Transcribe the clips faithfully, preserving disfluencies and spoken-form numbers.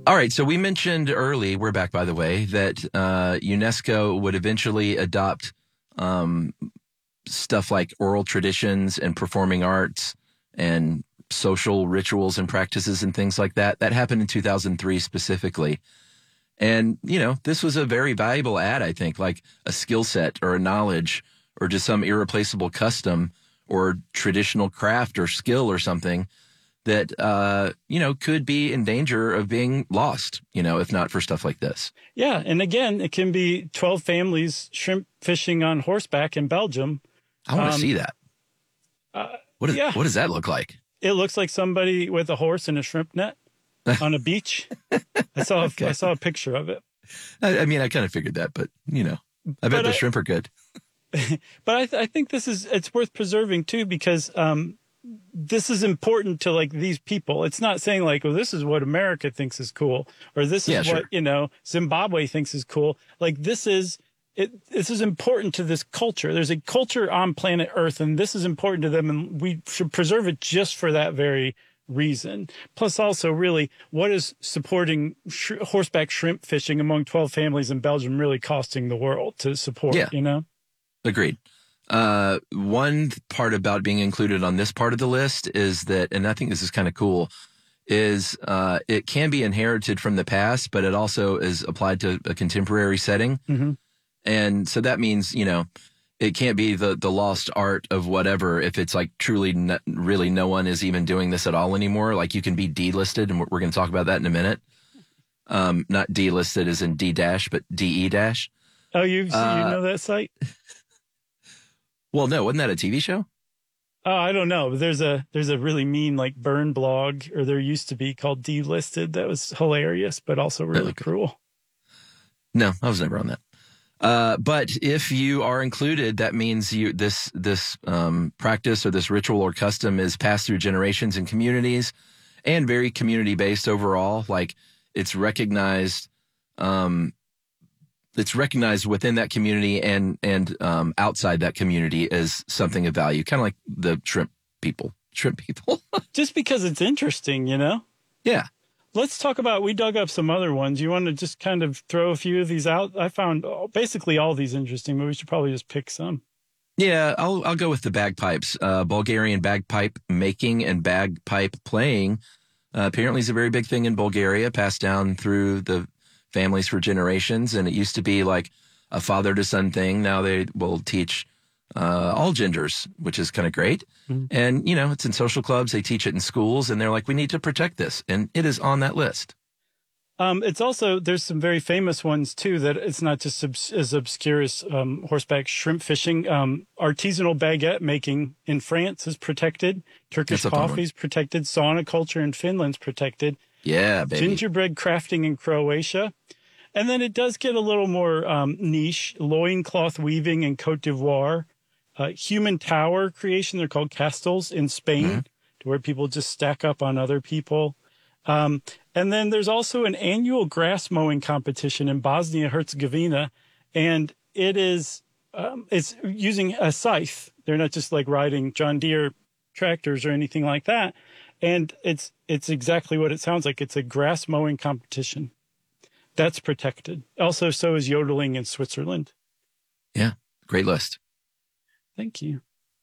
All right, so we mentioned early, we're back by the way, that uh, UNESCO would eventually adopt um, stuff like oral traditions and performing arts and social rituals and practices and things like that. That happened in two thousand three specifically. And, you know, this was a very valuable ad, I think, like a skill set or a knowledge or just some irreplaceable custom or traditional craft or skill or something that, uh, you know, could be in danger of being lost, you know, if not for stuff like this. Yeah. And again, it can be twelve families shrimp fishing on horseback in Belgium. I want to um, see that. Uh, What, is, yeah. what does that look like? It looks like somebody with a horse and a shrimp net on a beach. I saw, Okay. I saw a picture of it. I, I mean, I kind of figured that, but, you know, I bet But the I- shrimp are good. But I, th- I think this is, it's worth preserving too, because, um, this is important to like these people. It's not saying like, well, this is what America thinks is cool, or this is Yeah, what, sure. you know, Zimbabwe thinks is cool. Like this is, it, this is important to this culture. There's a culture on planet Earth, and this is important to them, and we should preserve it just for that very reason. Plus also really, what is supporting sh- horseback shrimp fishing among twelve families in Belgium really costing the world to support, Yeah. you know? Agreed. Uh, one part about being included on this part of the list is that, and I think this is kind of cool, is uh, it can be inherited from the past, but it also is applied to a contemporary setting. Mm-hmm. And so that means, you know, it can't be the, the lost art of whatever if it's like truly, no, really no one is even doing this at all anymore. Like you can be delisted, and we're, we're going to talk about that in a minute. Um, not delisted as in D dash, but D E dash. Oh, you, so Uh, you know that site? Well, no, wasn't that a T V show? Oh, I don't know. But there's a there's a really mean like burn blog, or there used to be, called Delisted, that was hilarious, but also really Okay. cruel. No, I was never on that. Uh, but if you are included, that means you this this um, practice or this ritual or custom is passed through generations and communities, and very community based overall. Like it's recognized, um, it's recognized within that community and and um, outside that community as something of value, kind of like the shrimp people. Shrimp people. Just because it's interesting, you know? Yeah. Let's talk about, we dug up some other ones. You want to just kind of throw a few of these out? I found basically all these interesting, but we should probably just pick some. Yeah, I'll I'll go with the bagpipes. Uh, Bulgarian bagpipe making and bagpipe playing uh, apparently is a very big thing in Bulgaria, passed down through the families for generations. And it used to be like a father to son thing. Now they will teach uh, all genders, which is kind of great. Mm-hmm. And, you know, it's in social clubs. They teach it in schools, and they're like, we need to protect this. And it is on that list. Um, it's also, there's some very famous ones too, that it's not just obs- as obscure as um, horseback shrimp fishing. Um, artisanal baguette making in France is protected. Turkish That's a fun coffee is protected. Sauna culture in Finland's protected. Yeah, baby. Gingerbread crafting in Croatia. And then it does get a little more um, niche. Loincloth weaving in Cote d'Ivoire. Uh, human tower creation, they're called castles in Spain, Mm-hmm. to where people just stack up on other people. Um, and then there's also an annual grass mowing competition in Bosnia-Herzegovina. And it is, um, it's using a scythe. They're not just like riding John Deere tractors or anything like that. And it's, it's exactly what it sounds like. It's a grass mowing competition. That's protected. Also, so is yodeling in Switzerland. Yeah, great list. Thank you.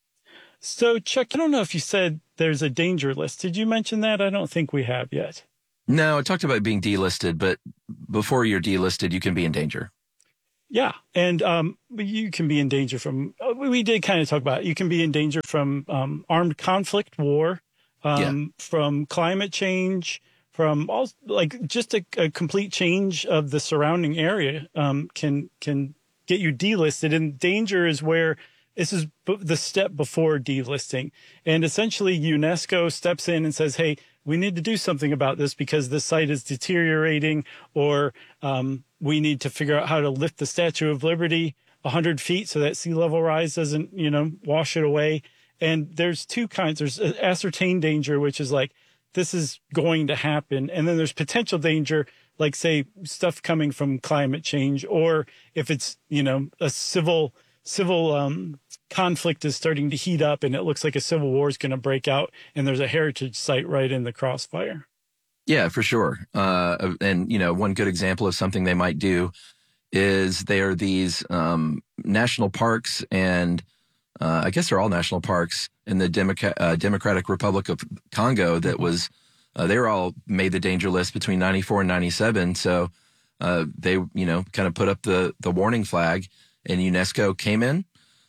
So, Chuck, I don't know if you said there's a danger list. Did you mention that? I don't think we have yet. No, I talked about being delisted, but before you're delisted, you can be in danger. Yeah. And um, you can be in danger from, we did kind of talk about it. You can be in danger from um, armed conflict, war, um, Yeah. from climate change, from all, like just a, a complete change of the surrounding area um, can can get you delisted. And danger is where this is b- the step before delisting. And essentially UNESCO steps in and says, hey, we need to do something about this because the site is deteriorating, or um, we need to figure out how to lift the Statue of Liberty one hundred feet so that sea level rise doesn't, you know, wash it away. And there's two kinds. There's ascertained danger, which is like, this is going to happen. And then there's potential danger, like, say, stuff coming from climate change, or if it's, you know, a civil civil um, conflict is starting to heat up and it looks like a civil war is going to break out and there's a heritage site right in the crossfire. Yeah, for sure. Uh, and, you know, one good example of something they might do is they are these um, national parks, and uh, I guess they're all national parks in the Democ- uh, Democratic Republic of Congo that was, uh, they were all made the danger list between ninety-four and ninety-seven. So uh, they, you know, kind of put up the, the warning flag, and UNESCO came in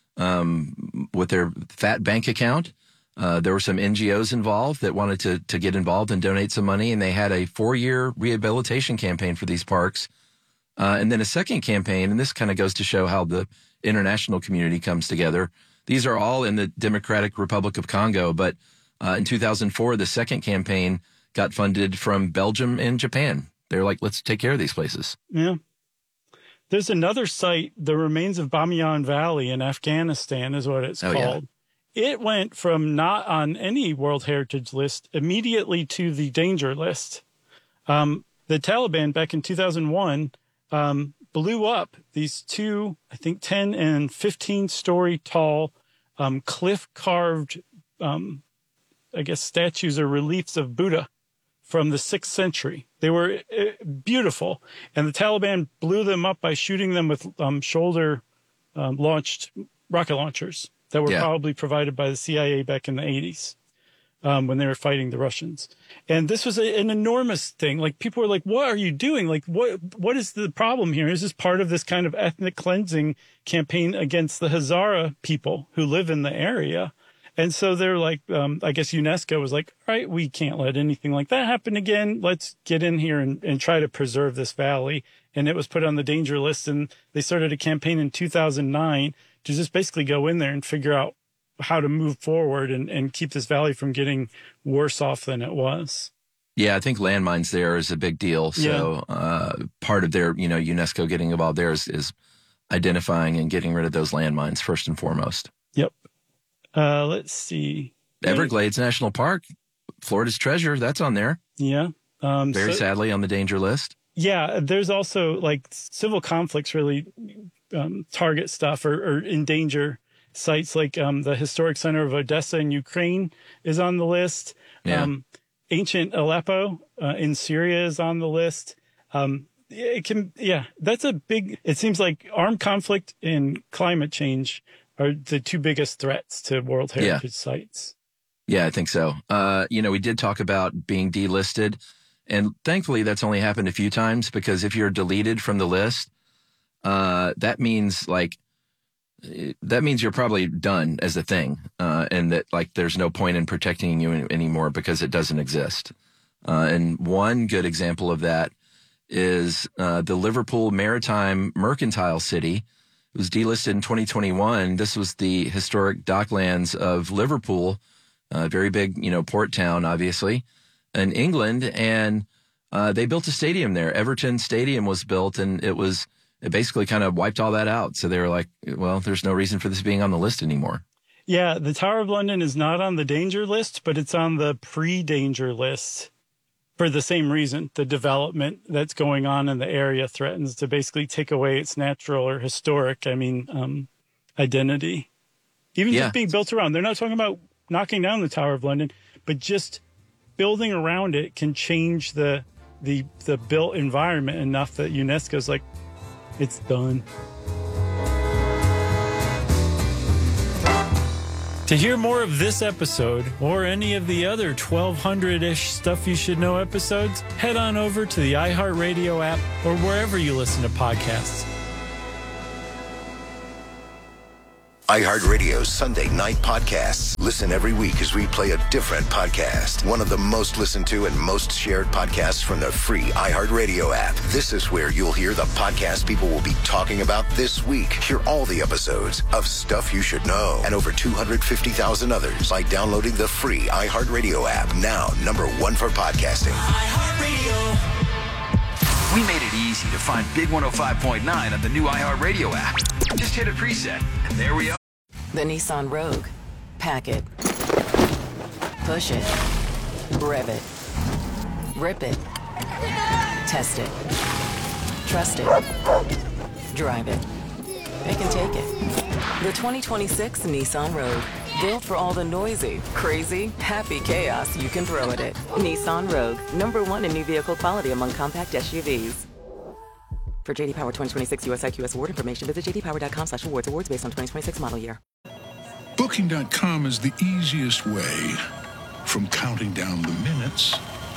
um, with their fat bank account. Uh, there were some N G Os involved that wanted to to get involved and donate some money, and they had a four-year rehabilitation campaign for these parks. Uh, and then a second campaign, and this kind of goes to show how the international community comes together. These are all in the Democratic Republic of Congo, but uh, in two thousand four, the second campaign got funded from Belgium and Japan. They're like, let's take care of these places. Yeah. There's another site, the remains of Bamiyan Valley in Afghanistan is what it's Oh, called. Yeah. It went from not on any World Heritage List immediately to the danger list. Um, the Taliban back in two thousand one um, blew up these two, I think, ten and fifteen story tall um, cliff carved, um, I guess, statues or reliefs of Buddha from the sixth century. They were uh, beautiful. And the Taliban blew them up by shooting them with um, shoulder um, launched rocket launchers that were Yeah. probably provided by the C I A back in the eighties um, when they were fighting the Russians. And this was a, an enormous thing. Like, people were like, what are you doing? Like, what what is the problem here? Is this part of this kind of ethnic cleansing campaign against the Hazara people who live in the area? And so they're like, um, I guess UNESCO was like, all right, we can't let anything like that happen again. Let's get in here and, and try to preserve this valley. And it was put on the danger list. And they started a campaign in two thousand nine to just basically go in there and figure out how to move forward and, and keep this valley from getting worse off than it was. Yeah, I think landmines there is a big deal. So Yeah. uh, part of their, you know, UNESCO getting involved there is, is identifying and getting rid of those landmines first and foremost. Yep. Uh, let's see. Everglades National Park, Florida's treasure, that's on there. Yeah. Um, Very so- sadly on the danger list. Yeah, there's also like civil conflicts really um, target stuff or, or endanger sites like um, the Historic Center of Odessa in Ukraine is on the list. Yeah. Um, ancient Aleppo uh, in Syria is on the list. Um, it can, yeah, that's a big, it seems like armed conflict and climate change are the two biggest threats to World Heritage Yeah. sites. Yeah, I think so. Uh, you know, we did talk about being delisted, and thankfully that's only happened a few times, because if you're deleted from the list, uh, that means like, that means you're probably done as a thing, uh, and that like there's no point in protecting you any- anymore because it doesn't exist. Uh, and one good example of that is uh, the Liverpool Maritime Mercantile City. It was delisted in twenty twenty-one. This was the historic docklands of Liverpool, a very big, you know, port town, obviously, in England. And uh, they built a stadium there. Everton Stadium was built, and it was it basically kind of wiped all that out. So they were like, well, there's no reason for this being on the list anymore. Yeah, the Tower of London is not on the danger list, but it's on the pre-danger list for the same reason. The development that's going on in the area threatens to basically take away its natural or historic, I mean, um, identity. Even Yeah. just being built around. They're not talking about knocking down the Tower of London, but just building around it can change the the the built environment enough that UNESCO's like, it's done. To hear more of this episode or any of the other twelve hundred-ish Stuff You Should Know episodes, head on over to the iHeartRadio app or wherever you listen to podcasts. iHeartRadio's Sunday night podcasts. Listen every week as we play a different podcast. One of the most listened to and most shared podcasts from the free iHeartRadio app. This is where you'll hear the podcast people will be talking about this week. Hear all the episodes of Stuff You Should Know and over two hundred fifty thousand others by downloading the free iHeartRadio app. Now, number one for podcasting. iHeartRadio. We made it easy to find Big one oh five point nine on the new iHeartRadio app. Just hit a preset, and there we are. The Nissan Rogue. Pack it. Push it. Rev it. Rip it. Test it. Trust it. Drive it. It can take it. The twenty twenty-six Nissan Rogue. Built for all the noisy, crazy, happy chaos you can throw at it. Nissan Rogue, number one in new vehicle quality among compact S U Vs. For J D Power twenty twenty-six U S I Q S award information, visit j d power dot com slash awards. Awards based on twenty twenty-six model year. Booking dot com is the easiest way from counting down the minutes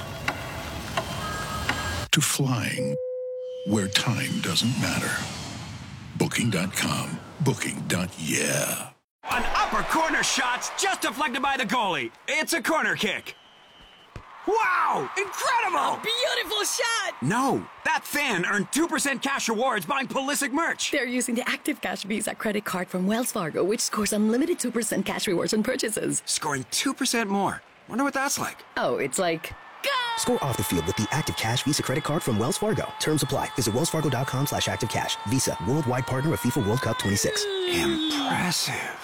to flying where time doesn't matter. Booking dot com. Booking. Yeah. An upper corner shot's just deflected by the goalie. It's a corner kick. Wow! Incredible! Beautiful shot! No, that fan earned two percent cash rewards buying Pulisic merch. They're using the Active Cash Visa credit card from Wells Fargo, which scores unlimited two percent cash rewards on purchases. Scoring two percent more. Wonder what that's like. Oh, it's like... Go! Score off the field with the Active Cash Visa credit card from Wells Fargo. Terms apply. Visit wells fargo dot com slash active cash. Visa, worldwide partner of FIFA World Cup twenty-six. Impressive.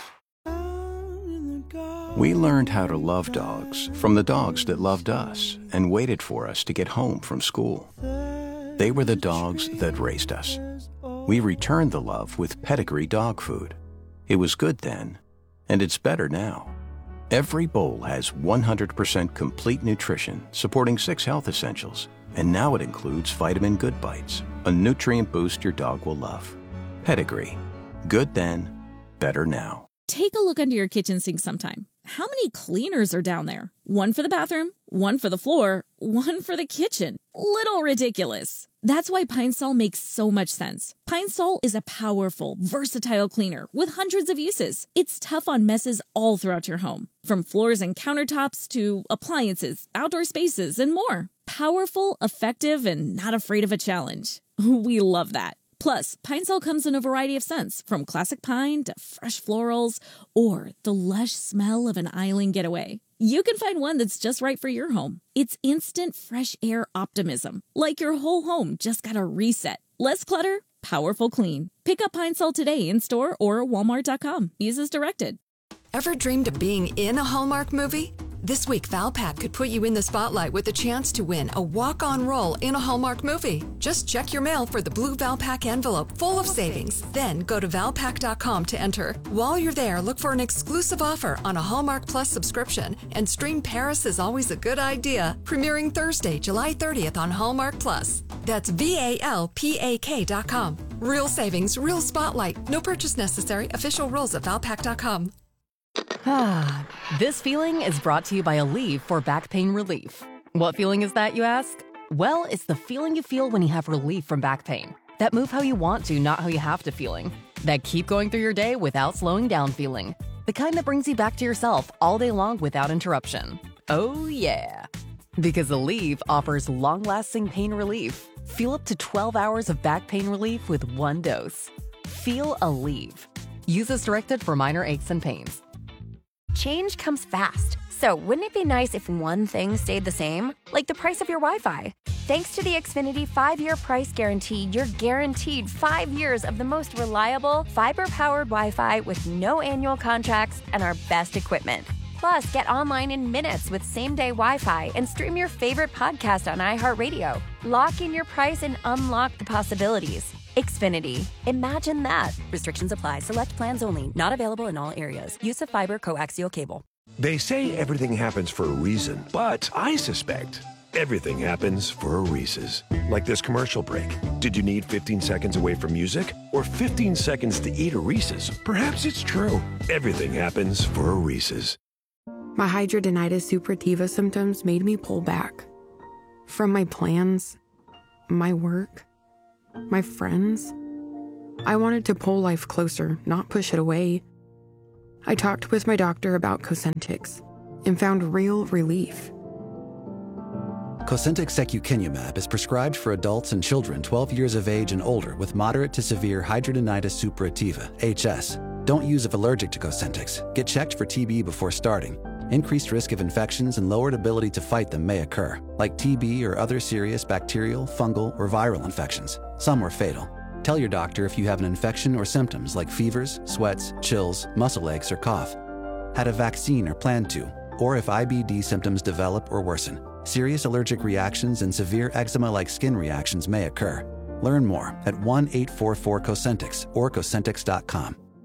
We learned how to love dogs from the dogs that loved us and waited for us to get home from school. They were the dogs that raised us. We returned the love with Pedigree dog food. It was good then, and it's better now. Every bowl has one hundred percent complete nutrition, supporting six health essentials, and now it includes Vitamin Good Bites, a nutrient boost your dog will love. Pedigree. Good then, better now. Take a look under your kitchen sink sometime. How many cleaners are down there? One for the bathroom, one for the floor, one for the kitchen. Little ridiculous. That's why Pine Sol makes so much sense. Pine Sol is a powerful, versatile cleaner with hundreds of uses. It's tough on messes all throughout your home, from floors and countertops to appliances, outdoor spaces, and more. Powerful, effective, and not afraid of a challenge. We love that. Plus, Pine Sol comes in a variety of scents, from classic pine to fresh florals, or the lush smell of an island getaway. You can find one that's just right for your home. It's instant fresh air optimism, like your whole home just got a reset. Less clutter, powerful clean. Pick up Pine Sol today in store or walmart dot com. Use as directed. Ever dreamed of being in a Hallmark movie? This week, Valpak could put you in the spotlight with a chance to win a walk-on role in a Hallmark movie. Just check your mail for the blue Valpak envelope full of savings. Then go to valpak dot com to enter. While you're there, look for an exclusive offer on a Hallmark Plus subscription and stream Paris is Always a Good Idea, premiering Thursday, July thirtieth on Hallmark Plus. That's V A L P A K dot com. Real savings, real spotlight. No purchase necessary. Official rules at valpak dot com. Ah, this feeling is brought to you by Aleve for back pain relief. What feeling is that, you ask? Well, it's the feeling you feel when you have relief from back pain. That move how you want to, not how you have to feeling. That keep going through your day without slowing down feeling. The kind that brings you back to yourself all day long without interruption. Oh yeah. Because Aleve offers long-lasting pain relief. Feel up to twelve hours of back pain relief with one dose. Feel Aleve. Use as directed for minor aches and pains. Change comes fast, so wouldn't it be nice if one thing stayed the same? Like the price of your Wi-Fi. Thanks to the Xfinity five-year price guarantee, you're guaranteed five years of the most reliable, fiber-powered Wi-Fi with no annual contracts and our best equipment. Plus, get online in minutes with same-day Wi-Fi and stream your favorite podcast on iHeartRadio. Lock in your price and unlock the possibilities. Xfinity. Imagine that. Restrictions apply. Select plans only. Not available in all areas. Use of fiber coaxial cable. They say everything happens for a reason, but I suspect everything happens for a Reese's. Like this commercial break. Did you need fifteen seconds away from music? Or fifteen seconds to eat a Reese's? Perhaps it's true. Everything happens for a Reese's. My hidradenitis suppurativa symptoms made me pull back. From my plans, my work, my friends. I wanted to pull life closer, not push it away. I talked with my doctor about Cosentyx and found real relief. Cosentyx secukinumab is prescribed for adults and children twelve years of age and older with moderate to severe hidradenitis suppurativa, H S. Don't use if allergic to Cosentyx. Get checked for T B before starting. Increased risk of infections and lowered ability to fight them may occur, like T B or other serious bacterial, fungal, or viral infections. Some are fatal. Tell your doctor if you have an infection or symptoms like fevers, sweats, chills, muscle aches, or cough. Had a vaccine or plan to, or if I B D symptoms develop or worsen. Serious allergic reactions and severe eczema-like skin reactions may occur. Learn more at one eight four four Cosentyx or Cosentyx dot com.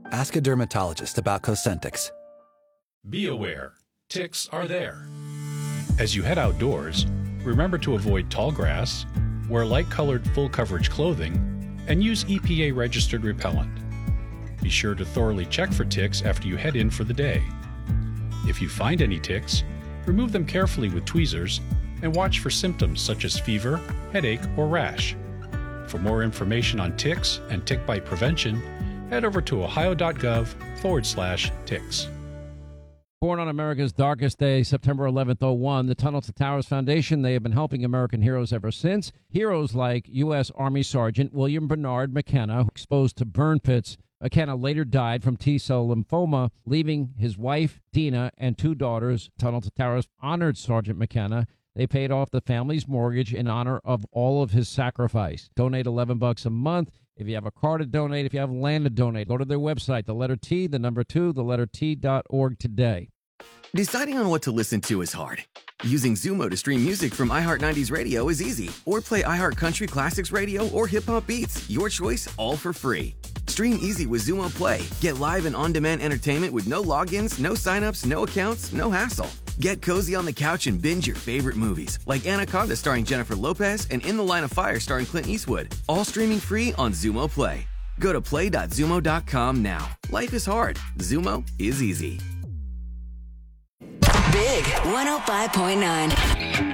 Ask a dermatologist about Cosentyx. Be aware, ticks are there. As you head outdoors, remember to avoid tall grass, wear light-colored full-coverage clothing, and use E P A-registered repellent. Be sure to thoroughly check for ticks after you head in for the day. If you find any ticks, remove them carefully with tweezers and watch for symptoms such as fever, headache, or rash. For more information on ticks and tick bite prevention, head over to ohio.gov forward slash ticks. Born on America's darkest day, September eleventh, oh one, the Tunnel to Towers Foundation, they have been helping American heroes ever since. Heroes like U S. Army Sergeant William Bernard McKenna, exposed to burn pits. McKenna later died from T-cell lymphoma, leaving his wife, Dina, and two daughters. Tunnel to Towers honored Sergeant McKenna. They paid off the family's mortgage in honor of all of his sacrifice. Donate eleven bucks a month. If you have a car to donate, if you have land to donate, go to their website, the letter T, the number two, the letter T dot org today. Deciding on what to listen to is hard. Using Zumo to stream music from iHeart nineties Radio is easy. Or play iHeart Country Classics Radio or Hip Hop Beats. Your choice, all for free. Stream easy with Zumo Play. Get live and on-demand entertainment with no logins, no signups, no accounts, no hassle. Get cozy on the couch and binge your favorite movies, like Anaconda starring Jennifer Lopez and In the Line of Fire starring Clint Eastwood. All streaming free on Zumo Play. Go to play dot zumo dot com now. Life is hard. Zumo is easy. Big one oh five point nine.